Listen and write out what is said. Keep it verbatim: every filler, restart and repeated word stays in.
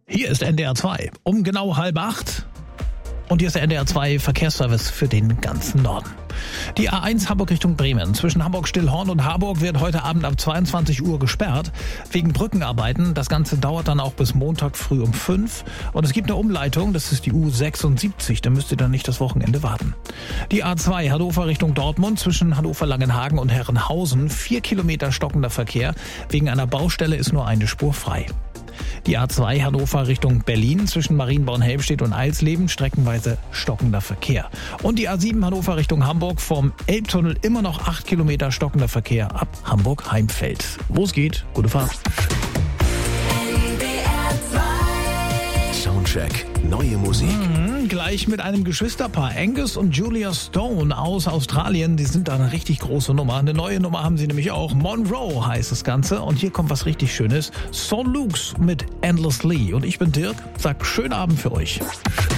Hier ist N D R zwei um genau halb acht. Und hier ist der N D R zwei Verkehrsservice für den ganzen Norden. Die A eins Hamburg Richtung Bremen zwischen Hamburg-Stillhorn und Harburg wird heute Abend ab zweiundzwanzig Uhr gesperrt wegen Brückenarbeiten. Das Ganze dauert dann auch bis Montag früh um fünf. Und es gibt eine Umleitung, das ist die U sechsundsiebzig, da müsst ihr dann nicht das Wochenende warten. Die A zwei Hannover Richtung Dortmund zwischen Hannover-Langenhagen und Herrenhausen. Vier Kilometer stockender Verkehr. Wegen einer Baustelle ist nur eine Spur frei. Die A zwei Hannover Richtung Berlin zwischen Marienborn-Helmstedt und Eilsleben streckenweise stockender Verkehr. Und die A sieben Hannover Richtung Hamburg vom Elbtunnel immer noch acht Kilometer stockender Verkehr ab Hamburg-Heimfeld. Wo es geht, gute Fahrt. Soundcheck, neue Musik. Mhm, gleich mit einem Geschwisterpaar, Angus und Julia Stone aus Australien. Die sind da eine richtig große Nummer. Eine neue Nummer haben sie nämlich auch. Monroe heißt das Ganze. Und hier kommt was richtig Schönes. Saint Luke's mit Endlessly. Und ich bin Dirk. Sag schönen Abend für euch.